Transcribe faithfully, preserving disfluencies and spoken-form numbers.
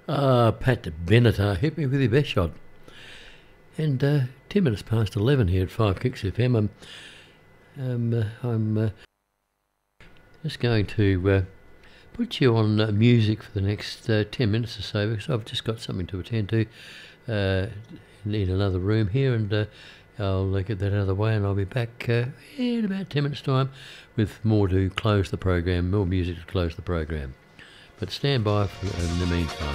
Ah, Pat Benatar, hit me with your best shot. And uh, ten minutes past eleven here at Five Kicks F M. I'm, um, uh, I'm uh, just going to uh, put you on uh, music for the next uh, ten minutes or so, because I've just got something to attend to uh, in another room here, and uh, I'll uh, get that out of the way, and I'll be back uh, in about ten minutes' time with more to close the program, more music to close the program. But stand by for, in the meantime.